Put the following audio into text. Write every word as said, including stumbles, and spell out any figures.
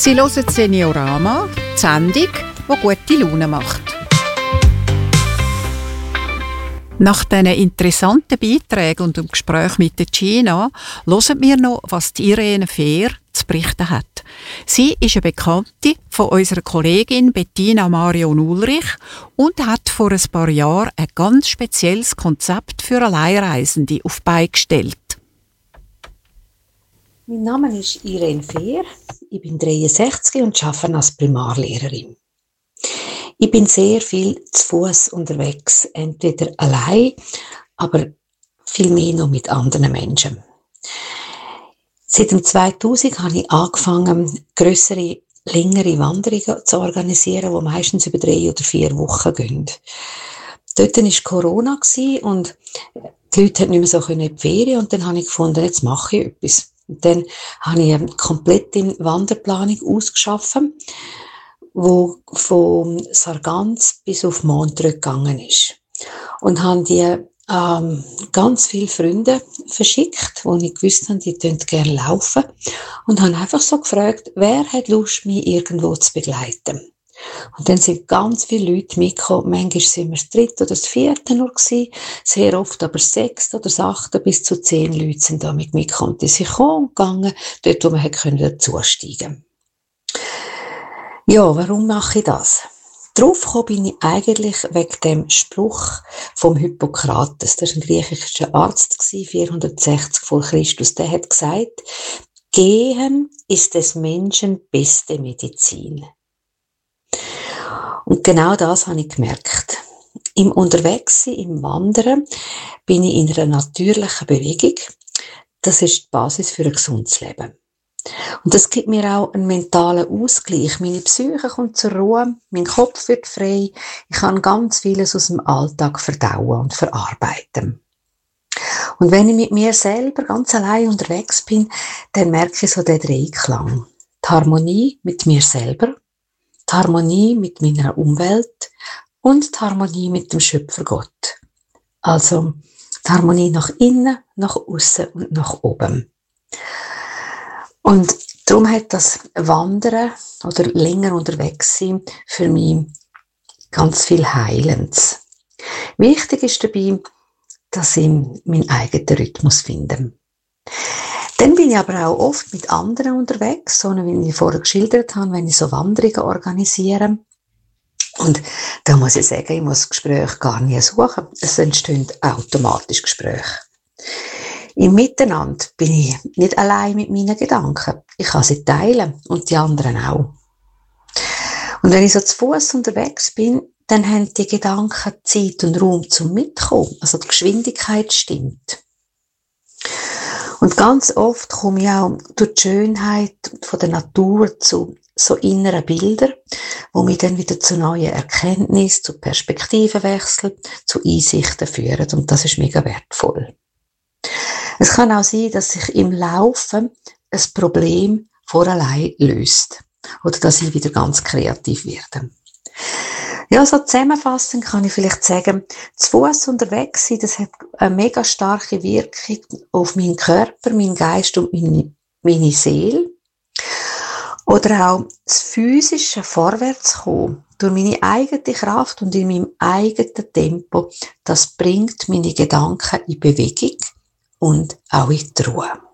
Sie hören Seniorama, die Sendung, die gute Laune macht. Nach diesen interessanten Beiträgen und dem Gespräch mit der Gina hören wir noch, was die Irene Fehr zu berichten hat. Sie ist eine Bekannte von unserer Kollegin Bettina Marion Ulrich und hat vor ein paar Jahren ein ganz spezielles Konzept für Alleinreisende auf die Beine gestellt. Mein Name ist Irene Fehr, ich bin dreiundsechzig und arbeite als Primarlehrerin. Ich bin sehr viel zu Fuss unterwegs, entweder allein, aber viel mehr noch mit anderen Menschen. Seit dem zweitausend habe ich angefangen, grössere, längere Wanderungen zu organisieren, die meistens über drei oder vier Wochen gehen. Dort war Corona und die Leute konnten nicht mehr so in die Ferien und dann habe ich gefunden, jetzt mache ich etwas. Und dann habe ich eine komplette Wanderplanung ausgeschaffen, wo von Sargans bis auf Montreux gegangen ist. Und habe die ähm, ganz viele Freunde verschickt, wo ich gewusst habe, die würden gerne laufen. Und habe einfach so gefragt, wer hat Lust, mich irgendwo zu begleiten. Und dann sind ganz viele Leute mitgekommen. Manchmal sind wir das dritte oder das vierte nur gewesen. Sehr oft aber das sechste oder das achte bis zu zehn Leute sind damit mitgekommen. Die sind gekommen und gegangen, dort, wo man dazusteigen konnte. Ja, warum mache ich das? Darauf gekommen bin ich eigentlich wegen dem Spruch vom Hippokrates. Das war ein griechischer Arzt, vierhundertsechzig vor Christus. Der hat gesagt, Gehen ist des Menschen beste Medizin. Und genau das habe ich gemerkt. Im Unterwegssein, im Wandern, bin ich in einer natürlichen Bewegung. Das ist die Basis für ein gesundes Leben. Und das gibt mir auch einen mentalen Ausgleich. Meine Psyche kommt zur Ruhe, mein Kopf wird frei. Ich kann ganz vieles aus dem Alltag verdauen und verarbeiten. Und wenn ich mit mir selber ganz allein unterwegs bin, dann merke ich so den Dreiklang. Die Harmonie mit mir selber, die Harmonie mit meiner Umwelt und die Harmonie mit dem Schöpfer Gott. Also die Harmonie nach innen, nach außen und nach oben. Und darum hat das Wandern oder länger unterwegs sein für mich ganz viel Heilendes. Wichtig ist dabei, dass ich meinen eigenen Rhythmus finde. Dann bin ich aber auch oft mit anderen unterwegs, so wie ich vorher geschildert habe, wenn ich so Wanderungen organisiere. Und da muss ich sagen, ich muss das Gespräch gar nicht suchen. Es entstehen automatisch Gespräche. Im Miteinander bin ich nicht allein mit meinen Gedanken. Ich kann sie teilen und die anderen auch. Und wenn ich so zu Fuss unterwegs bin, dann haben die Gedanken Zeit und Raum zum Mitkommen. Also die Geschwindigkeit stimmt. Und ganz oft komme ich auch durch die Schönheit von der Natur zu so inneren Bildern, die mich dann wieder zu neuen Erkenntnissen, zu Perspektivenwechsel, zu Einsichten führen. Und das ist mega wertvoll. Es kann auch sein, dass sich im Laufen ein Problem von allein löst. Oder dass ich wieder ganz kreativ werde. Ja, so zusammenfassend kann ich vielleicht sagen, zu Fuss unterwegs sein, das hat eine mega starke Wirkung auf meinen Körper, meinen Geist und meine, meine Seele. Oder auch das physische Vorwärtskommen durch meine eigene Kraft und in meinem eigenen Tempo, das bringt meine Gedanken in Bewegung und auch in die Ruhe.